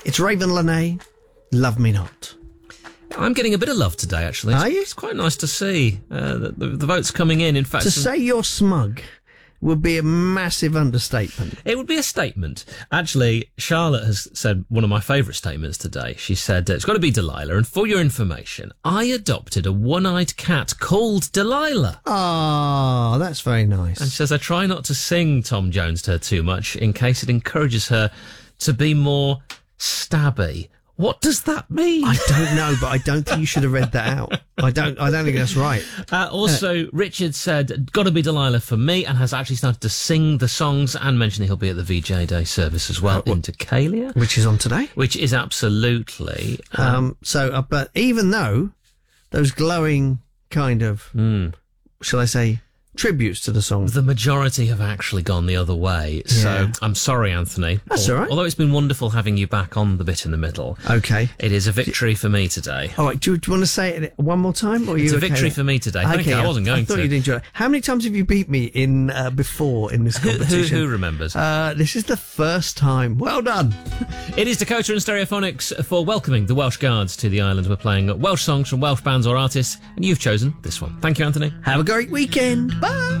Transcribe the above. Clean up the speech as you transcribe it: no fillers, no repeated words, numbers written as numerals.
It's Raven Lenae, Love Me Not. I'm getting a bit of love today, actually. Are you? It's quite nice to see the votes coming in. In fact, To say you're smug would be a massive understatement. it would be a statement. Actually, Charlotte has said one of my favourite statements today. She said, it's got to be Delilah, and for your information, I adopted a one-eyed cat called Delilah. Ah, that's very nice. And she says, I try not to sing Tom Jones to her too much in case it encourages her to be more stabby. What does that mean? I don't know, but I don't think you should have read that out. I don't think that's right. Also, Richard said, gotta be Delilah for me, and has actually started to sing the songs and mentioned he'll be at the VJ Day service as well in Decalia. Which is on today. Which is absolutely... But even though those glowing kind of, shall I say, tributes to the song. The majority have actually gone the other way. So Yeah. I'm sorry, Anthony. That's all right. Although it's been wonderful having you back on the bit in the middle. Okay. It is a victory for me today. All right, do you want to say it one more time? Or are It's you a okay victory with for me today. Thank Okay, you. I wasn't going I thought to. you'd enjoy it. How many times have you beat me in before in this competition? Who remembers? This is the first time. Well done. It is Dakota and Stereophonics for welcoming the Welsh Guards to the island. We're playing Welsh songs from Welsh bands or artists, and you've chosen this one. Thank you, Anthony. Have a great weekend. Bye.